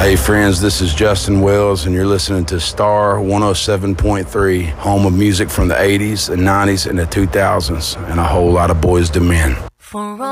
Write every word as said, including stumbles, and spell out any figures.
Hey friends, this is Justin Wells, and you're listening to Star one oh seven point three, home of music from the eighties, the nineties, and the two thousands, and a whole lot of Boys to Men. For